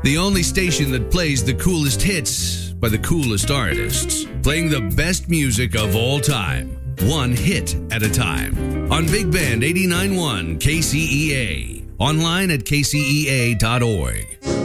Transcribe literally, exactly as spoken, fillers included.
The only station that plays the coolest hits by the coolest artists, playing the best music of all time, one hit at a time. On Big Band eighty-nine point one K C E A. Online at K C E A dot org.